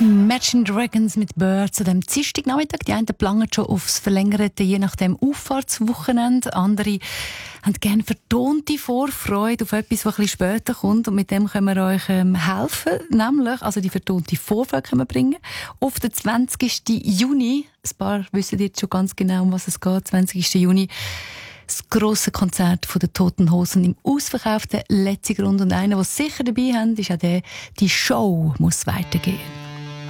Imagine Dragons mit Birds an diesem Dienstagnachmittag. Die einen planen schon aufs verlängerte, je nach dem Auffahrtswochenende. Andere haben gerne vertonte Vorfreude auf etwas, was ein bisschen später kommt. Und mit dem können wir euch helfen. Nämlich, also die vertonte Vorfreude können wir bringen. Auf den 20. Juni. Ein paar wissen jetzt schon ganz genau, um was es geht. 20. Juni. Das grosse Konzert von den Toten Hosen im ausverkauften Letzigrund. Und einer, der sicher dabei haben, ist auch der, die Show muss weitergehen.